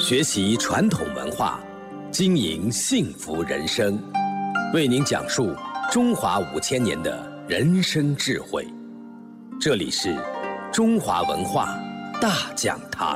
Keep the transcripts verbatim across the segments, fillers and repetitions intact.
学习传统文化，经营幸福人生，为您讲述中华五千年的人生智慧。这里是中华文化大讲堂。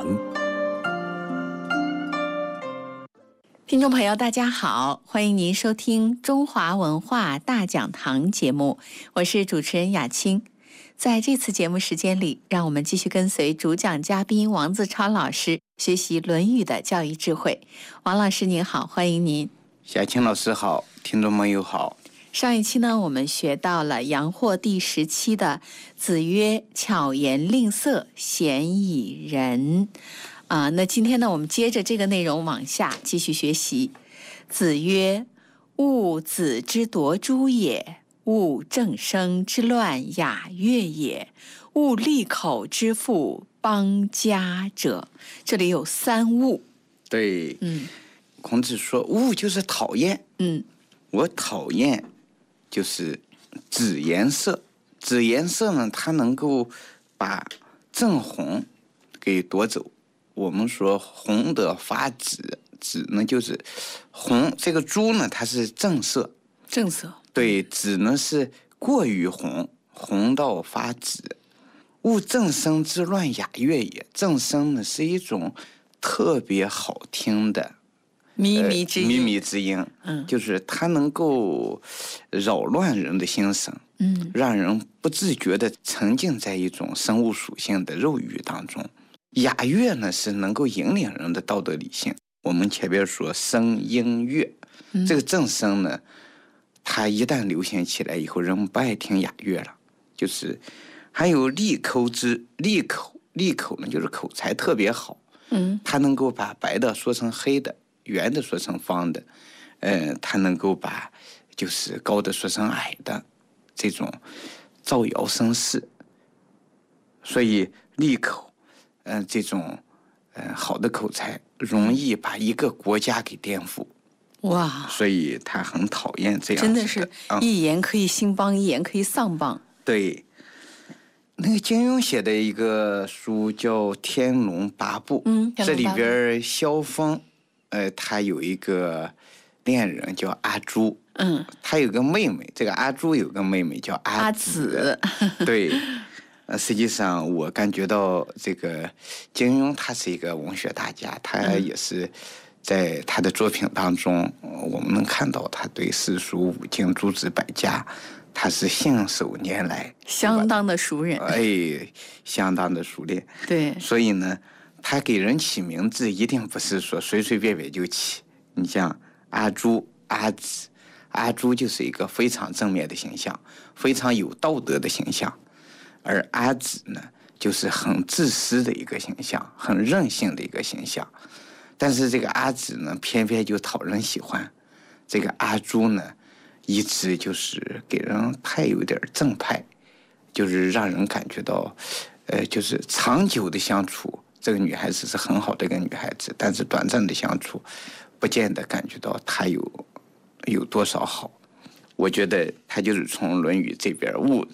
听众朋友大家好，欢迎您收听中华文化大讲堂节目，我是主持人雅青。在这次节目时间里，让我们继续跟随主讲嘉宾王自超老师学习《论语》的教育智慧。王老师您好，欢迎您。 雅青老师好，听众朋友好。 上一期呢，我们学到了阳货第十七的子曰：巧言令色，鲜矣仁。啊，那今天呢，我们接着这个内容往下继续学习。子曰：勿子之夺诸也，勿正声之乱雅乐也，勿利口之妇邦家者。这里有三勿。 对， 嗯， 孔子说恶就是讨厌， 嗯， 我讨厌就是子言色。子言色呢，它能够把正红给夺走。我们说红得发紫，紫呢就是红，这个朱呢它是正色， 正色。 对，紫呢是过于红，红到发紫。勿正声之乱雅乐也，正声呢是一种特别好听的靡靡之音， 靡靡之音， 嗯， 就是它能够扰乱人的心神， 嗯， 让人不自觉地沉浸在一种生物属性的肉欲当中。雅乐呢是能够引领人的道德理性。我们前边说声音乐， 嗯， 这个正声呢，它一旦流行起来以后，人们不爱听雅乐了。就是还有利口之利口，利口呢就是口才特别好， 嗯， 它能够把白的说成黑的，圆的说成方的，呃，它能够把就是高的说成矮的，这种造谣生事。所以利口，嗯、呃，这种呃好的口才容易把一个国家给颠覆。 哇！ 所以他很讨厌这样子的， 真的是一言可以兴邦，嗯，一言可以丧邦。 对，那个金庸写的一个书叫《天龙八部》， 嗯， 这里边萧峰，呃，他有一个恋人叫阿朱， 嗯， 他有个妹妹，这个阿朱有个妹妹叫阿紫， 阿紫对。呃，实际上我感觉到这个金庸他是一个文学大家，他也是在他的作品当中，呃、我们能看到他对四书五经诸子百家，他是信手拈来， 相当的熟人， 哎，相当的熟练。 对， 所以呢，他给人起名字一定不是说随随便便就起。你像阿朱、阿紫，阿朱就是一个非常正面的形象，非常有道德的形象。而阿紫呢，就是很自私的一个形象，很任性的一个形象。但是这个阿紫呢，偏偏就讨人喜欢。这个阿朱呢，一直就是给人太有点正派，就是让人感觉到，呃，就是长久的相处，这个女孩子是很好的一个女孩子，但是短暂的相处，不见得感觉到她有有多少好。我觉得他就是从《论语》这边，勿